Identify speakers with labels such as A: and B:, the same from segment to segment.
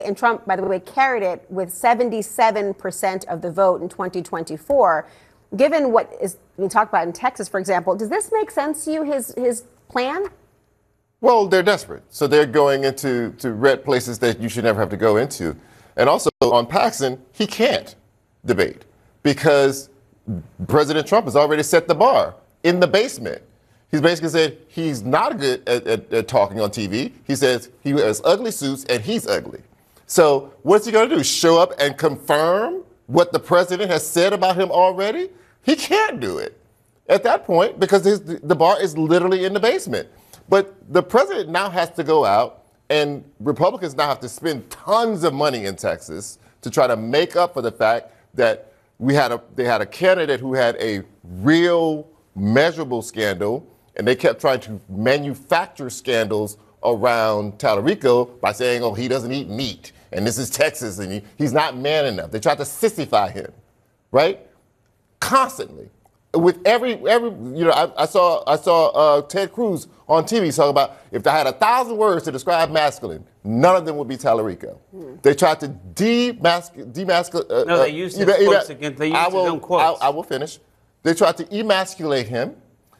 A: And Trump, by the way, carried it with 77% of the vote in 2024. Given what is being talked about in Texas, for example, does this make sense to you, his plan?
B: Well, they're desperate. So they're going into red places that you should never have to go into. And also on Paxton, he can't debate because President Trump has already set the bar in the basement. He's basically said he's not good at talking on TV. He says he wears ugly suits and he's ugly. So what's he going to do? Show up and confirm what the president has said about him already? He can't do it at that point because the bar is literally in the basement. But the president now has to go out, and Republicans now have to spend tons of money in Texas to try to make up for the fact that they had a candidate who had a real measurable scandal, and they kept trying to manufacture scandals around Tallarico by saying, oh, he doesn't eat meat, and this is Texas, and he's not man enough. They tried to sissify him, right? Constantly. With every I saw Ted Cruz on TV talking about if they had 1,000 words to describe masculine, none of them would be Tallarico. They tried to demasculate.
C: No, they used his quotes again. They used his own quotes.
B: I will finish. They tried to emasculate him,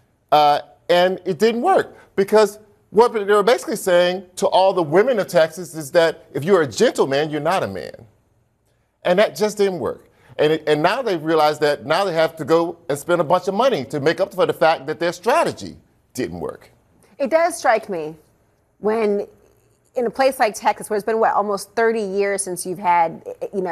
B: and it didn't work because what they were basically saying to all the women of Texas is that if you're a gentleman, you're not a man, and that just didn't work. And now they've realized that now they have to go and spend a bunch of money to make up for the fact that their strategy didn't work.
A: It does strike me when in a place like Texas, where it's been, almost 30 years since you've had,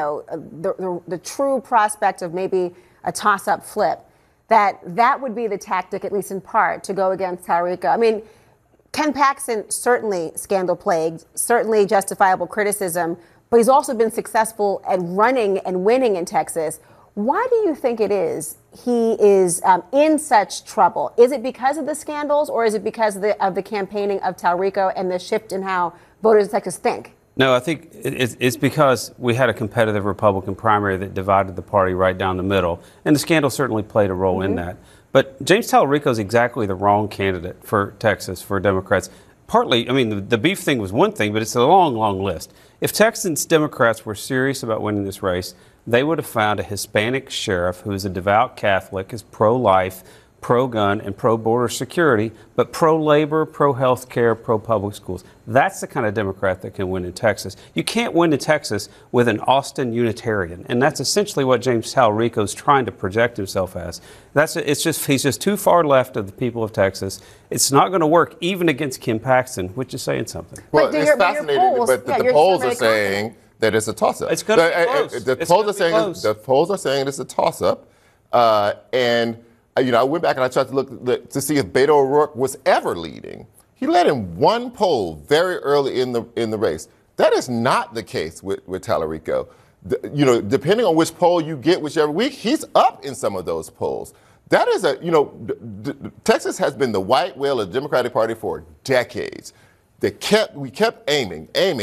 A: the true prospect of maybe a toss-up flip, that would be the tactic, at least in part, to go against Tallarico. I mean, Ken Paxton, certainly scandal-plagued, certainly justifiable criticism, but he's also been successful at running and winning in Texas. Why do you think it is he is in such trouble? Is it because of the scandals, or is it because of the campaigning of Tallarico and the shift in how voters in Texas think?
C: No, I think it's because we had a competitive Republican primary that divided the party right down the middle, and the scandal certainly played a role in that. But James Tallarico is exactly the wrong candidate for Texas, for Democrats. Partly, I mean, the beef thing was one thing, but it's a long, long list. If Texas Democrats were serious about winning this race, they would have found a Hispanic sheriff who is a devout Catholic, is pro-life, pro-gun, and pro-border security, but pro-labor, pro-health care, pro-public schools. That's the kind of Democrat that can win in Texas. You can't win in Texas with an Austin Unitarian, and that's essentially what James Tallarico is trying to project himself as. He's just too far left of the people of Texas. It's not going to work even against Ken Paxton, which is saying something.
B: Well, it's fascinating, but the polls are saying that it's a toss-up.
C: It's going to be close.
B: The polls are saying it's a toss-up, and I went back and I tried to look to see if Beto O'Rourke was ever leading. He led in one poll very early in the race. That is not the case with Tallarico. Depending on which poll you get whichever week, he's up in some of those polls. That is Texas has been the white whale of the Democratic Party for decades. We kept aiming.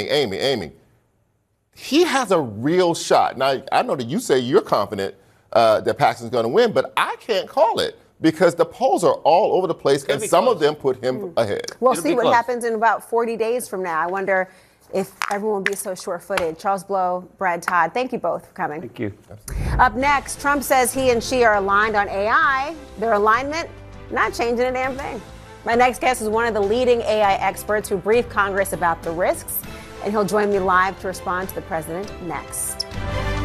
B: He has a real shot. Now, I know that you say you're confident that Paxton's going to win, but I can't call it because the polls are all over the place, and some of them put him ahead.
A: We'll see what happens in about 40 days from now. I wonder if everyone will be so sure-footed. Charles Blow, Brad Todd, thank you both for coming.
C: Thank you.
A: Up next, Trump says he and she are aligned on AI. Their alignment, not changing a damn thing. My next guest is one of the leading AI experts who briefed Congress about the risks, and he'll join me live to respond to the president next.